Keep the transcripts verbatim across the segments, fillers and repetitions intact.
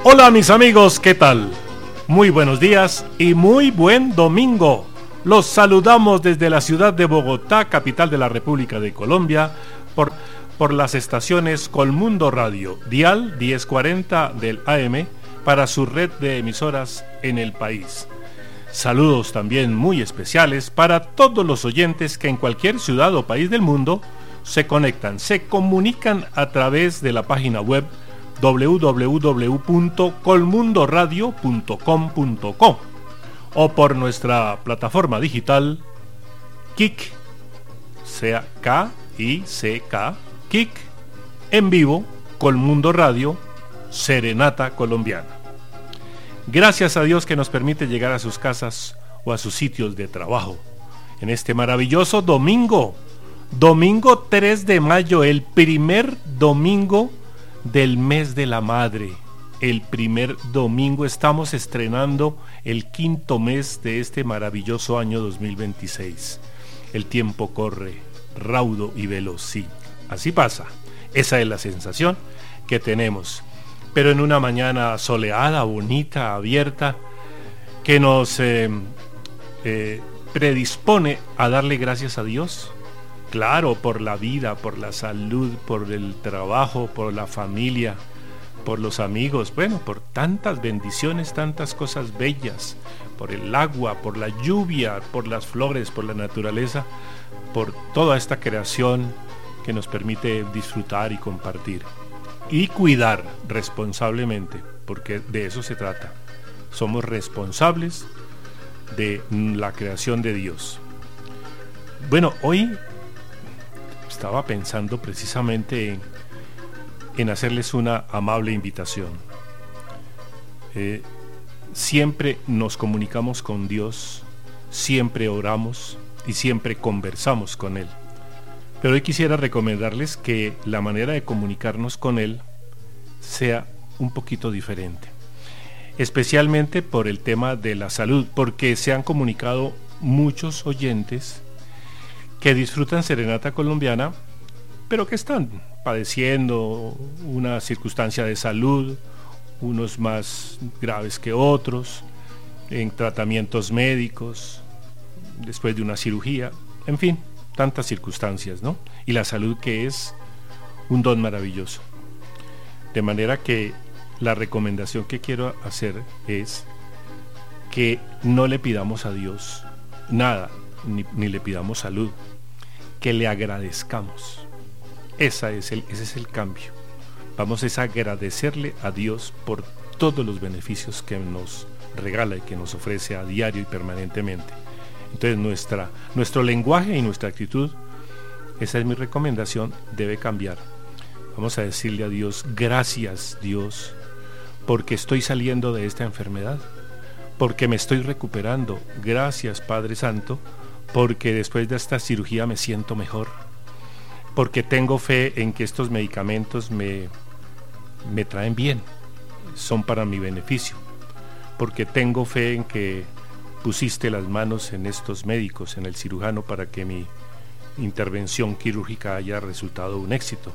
Hola mis amigos, ¿qué tal? Muy buenos días y muy buen domingo. Los saludamos desde la ciudad de Bogotá, capital de la República de Colombia, por, por las estaciones Colmundo Radio, dial diez cuarenta del A M, para su red de emisoras en el país. Saludos también muy especiales para todos los oyentes que en cualquier ciudad o país del mundo se conectan, se comunican a través de la página web doble u doble u doble u punto colmundo radio punto com punto co o por nuestra plataforma digital Kick, sea K I C K, Kick, en vivo, Colmundo Radio, Serenata Colombiana. Gracias a Dios que nos permite llegar a sus casas o a sus sitios de trabajo en este maravilloso domingo, domingo tres de mayo, el primer domingo del mes de la madre. El primer domingo, estamos estrenando el quinto mes de este maravilloso año dos mil veintiséis. El tiempo corre raudo y veloz, sí, así pasa. Esa es la sensación que tenemos, pero en una mañana soleada, bonita, abierta, que nos eh, eh, predispone a darle gracias a Dios. Claro, por la vida, por la salud, por el trabajo, por la familia, por los amigos, bueno, por tantas bendiciones, tantas cosas bellas, por el agua, por la lluvia, por las flores, por la naturaleza, por toda esta creación que nos permite disfrutar y compartir y cuidar responsablemente, porque de eso se trata. Somos responsables de la creación de Dios. Bueno, hoy estaba pensando precisamente en, en hacerles una amable invitación. Eh, siempre nos comunicamos con Dios, siempre oramos y siempre conversamos con Él. Pero hoy quisiera recomendarles que la manera de comunicarnos con Él sea un poquito diferente, especialmente por el tema de la salud, porque se han comunicado muchos oyentes que disfrutan Serenata Colombiana, pero que están padeciendo una circunstancia de salud, unos más graves que otros, en tratamientos médicos, después de una cirugía, en fin, tantas circunstancias, ¿no? Y la salud, que es un don maravilloso. De manera que la recomendación que quiero hacer es que no le pidamos a Dios nada, ni, ni le pidamos salud, que le agradezcamos. Esa es el, ese es el cambio. Vamos a agradecerle a Dios por todos los beneficios que nos regala y que nos ofrece a diario y permanentemente. Entonces nuestra, nuestro lenguaje y nuestra actitud, esa es mi recomendación, debe cambiar. Vamos a decirle a Dios: gracias Dios, porque estoy saliendo de esta enfermedad, porque me estoy recuperando. Gracias Padre Santo, porque después de esta cirugía me siento mejor, porque tengo fe en que estos medicamentos me, me traen bien, son para mi beneficio, porque tengo fe en que pusiste las manos en estos médicos, en el cirujano, para que mi intervención quirúrgica haya resultado un éxito,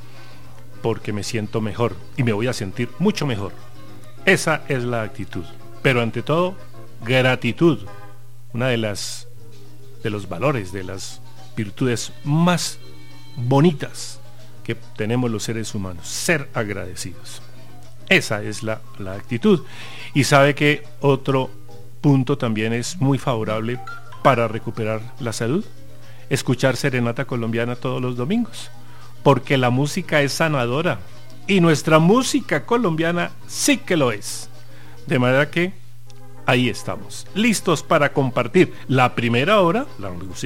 porque me siento mejor y me voy a sentir mucho mejor. Esa es la actitud, pero ante todo, gratitud, una de las de los valores, de las virtudes más bonitas que tenemos los seres humanos, ser agradecidos. Esa es la, la actitud. Y sabe que otro punto también es muy favorable para recuperar la salud: escuchar Serenata Colombiana todos los domingos, porque la música es sanadora y nuestra música colombiana sí que lo es. De manera que ahí estamos, listos para compartir la primera hora, la música